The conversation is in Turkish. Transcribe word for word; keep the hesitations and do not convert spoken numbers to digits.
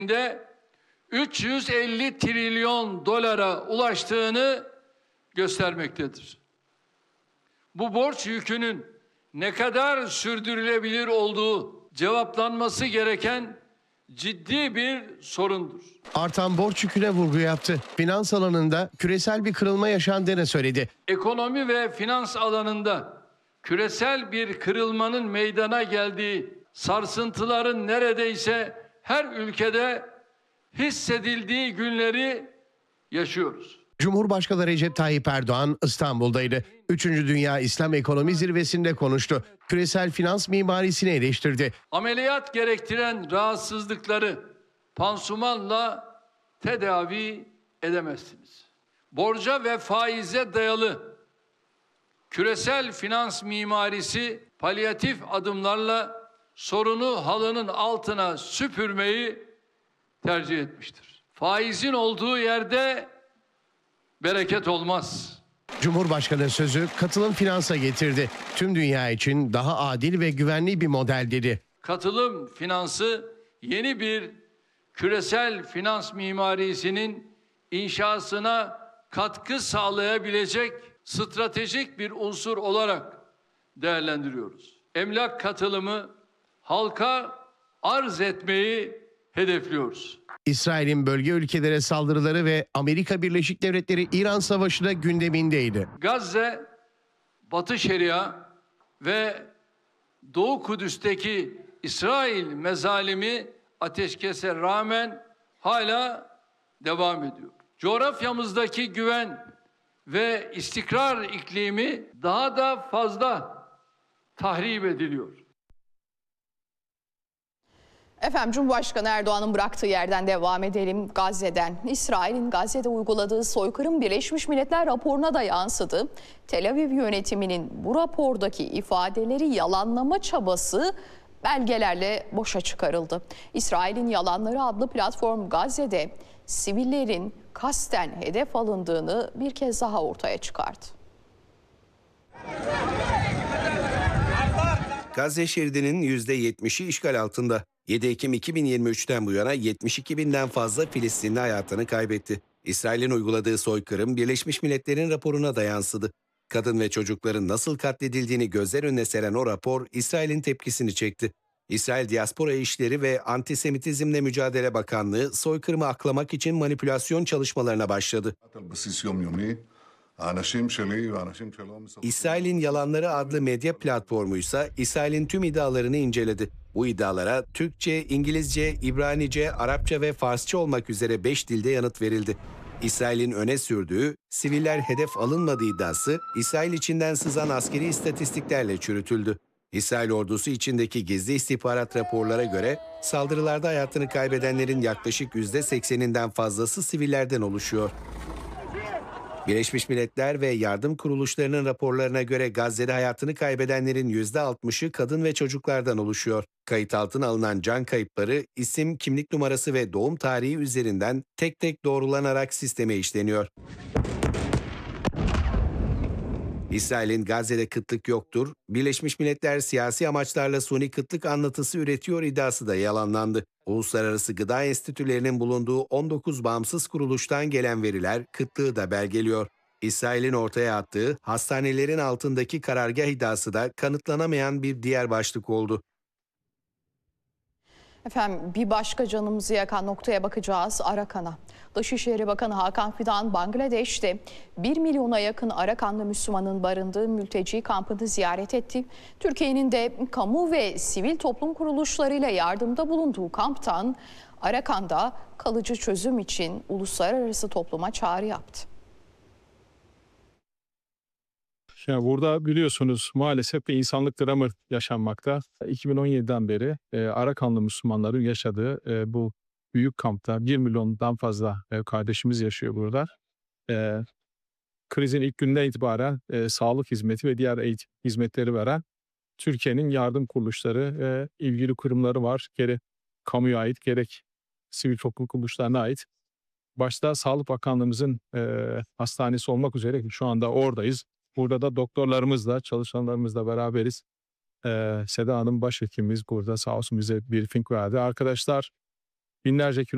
de üç yüz elli trilyon dolara ulaştığını göstermektedir. Bu borç yükünün ne kadar sürdürülebilir olduğu cevaplanması gereken ciddi bir sorundur. Artan borç yüküne vurgu yaptı. Finans alanında küresel bir kırılma yaşandığını söyledi. Ekonomi ve finans alanında küresel bir kırılmanın meydana geldiği, sarsıntıların neredeyse her ülkede hissedildiği günleri yaşıyoruz. Cumhurbaşkanı Recep Tayyip Erdoğan İstanbul'daydı. Üçüncü Dünya İslam Ekonomi Zirvesi'nde konuştu. Küresel finans mimarisini eleştirdi. Ameliyat gerektiren rahatsızlıkları pansumanla tedavi edemezsiniz. Borca ve faize dayalı küresel finans mimarisi palyatif adımlarla sorunu halının altına süpürmeyi tercih etmiştir. Faizin olduğu yerde bereket olmaz. Cumhurbaşkanı sözü katılım finansa getirdi. Tüm dünya için daha adil ve güvenli bir model dedi. Katılım finansı yeni bir küresel finans mimarisinin inşasına katkı sağlayabilecek stratejik bir unsur olarak değerlendiriyoruz. Emlak katılımı halka arz etmeyi hedefliyoruz. İsrail'in bölge ülkelere saldırıları ve Amerika Birleşik Devletleri İran Savaşı da gündemindeydi. Gazze, Batı Şeria ve Doğu Kudüs'teki İsrail mezalimi ateşkese rağmen hala devam ediyor. Coğrafyamızdaki güven ve istikrar iklimi daha da fazla tahrip ediliyor. Efendim, Cumhurbaşkanı Erdoğan'ın bıraktığı yerden devam edelim. Gazze'den. İsrail'in Gazze'de uyguladığı soykırım Birleşmiş Milletler raporuna da yansıdı. Tel Aviv yönetiminin bu rapordaki ifadeleri yalanlama çabası belgelerle boşa çıkarıldı. İsrail'in Yalanları adlı platform Gazze'de sivillerin kasten hedef alındığını bir kez daha ortaya çıkardı. Gazze şeridinin yüzde yetmişi işgal altında. yedi Ekim iki bin yirmi üç'ten bu yana yetmiş iki binden fazla Filistinli hayatını kaybetti. İsrail'in uyguladığı soykırım Birleşmiş Milletler'in raporuna da yansıdı. Kadın ve çocukların nasıl katledildiğini gözler önüne seren o rapor İsrail'in tepkisini çekti. İsrail Diaspora İşleri ve Antisemitizmle Mücadele Bakanlığı soykırımı aklamak için manipülasyon çalışmalarına başladı. İsrail'in Yalanları adlı medya platformuysa İsrail'in tüm iddialarını inceledi. Bu iddialara Türkçe, İngilizce, İbranice, Arapça ve Farsça olmak üzere beş dilde yanıt verildi. İsrail'in öne sürdüğü siviller hedef alınmadığı iddiası İsrail içinden sızan askeri istatistiklerle çürütüldü. İsrail ordusu içindeki gizli istihbarat raporlara göre saldırılarda hayatını kaybedenlerin yaklaşık yüzde sekseninden fazlası sivillerden oluşuyor. Birleşmiş Milletler ve yardım kuruluşlarının raporlarına göre Gazze'de hayatını kaybedenlerin yüzde altmışı kadın ve çocuklardan oluşuyor. Kayıt altına alınan can kayıpları isim, kimlik numarası ve doğum tarihi üzerinden tek tek doğrulanarak sisteme işleniyor. İsrail'in Gazze'de kıtlık yoktur, Birleşmiş Milletler siyasi amaçlarla suni kıtlık anlatısı üretiyor iddiası da yalanlandı. Uluslararası Gıda Enstitülerinin bulunduğu on dokuz bağımsız kuruluştan gelen veriler kıtlığı da belgeliyor. İsrail'in ortaya attığı hastanelerin altındaki karargah iddiası da kanıtlanamayan bir diğer başlık oldu. Efendim, bir başka canımızı yakan noktaya bakacağız, Arakan'a. Dışişleri Bakanı Hakan Fidan, Bangladeş'te bir milyona yakın Arakanlı Müslümanın barındığı mülteci kampını ziyaret etti. Türkiye'nin de kamu ve sivil toplum kuruluşlarıyla yardımda bulunduğu kamptan Arakan'da kalıcı çözüm için uluslararası topluma çağrı yaptı. Yani burada biliyorsunuz maalesef bir insanlık dramı yaşanmakta. iki bin on yedi'den beri e, Arakanlı Müslümanların yaşadığı e, bu büyük kampta bir milyondan fazla e, kardeşimiz yaşıyor burada. E, krizin ilk günden itibaren e, sağlık hizmeti ve diğer eğitim hizmetleri veren Türkiye'nin yardım kuruluşları, e, ilgili kurumları var. Gerek kamuya ait gerek sivil toplum kuruluşlarına ait. Başta Sağlık Bakanlığımızın e, hastanesi olmak üzere şu anda oradayız. Burada da doktorlarımızla, çalışanlarımızla beraberiz. Ee, Seda Hanım başhekimimiz burada sağ olsun bize briefing verdi. Arkadaşlar binlerce kilo